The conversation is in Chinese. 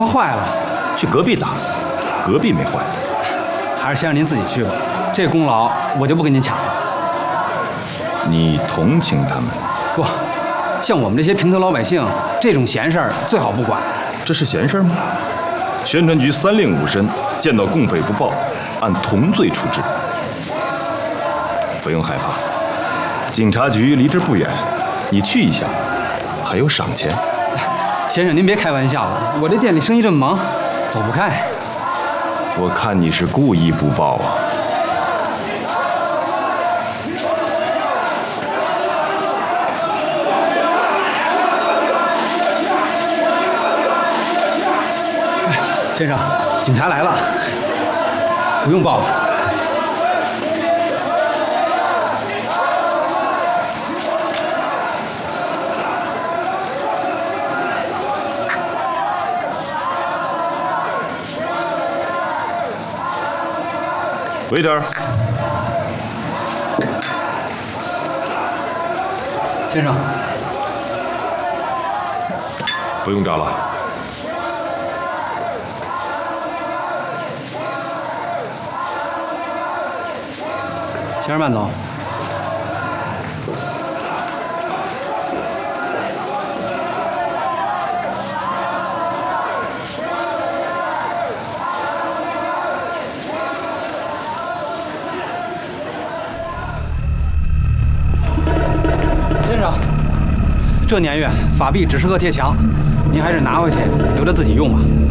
坏了， 去隔壁打，隔壁没坏。 还是先让您自己去吧，这功劳我就不跟您抢了。 你同情他们？ 不，像我们这些平头老百姓，这种闲事儿最好不管。 这是闲事吗？宣传局3令5申，见到共匪不报，按同罪处置。不用害怕，警察局离这不远，你去一下，还有赏钱。 先生，您别开玩笑了，我这店里生意这么忙，走不开。 我看你是故意不报啊！ 先生，警察来了，不用报了。 waiter， 先生， 不用找了。 先生慢走。先生，这年月法币只适合贴墙，您还是拿回去留着自己用吧。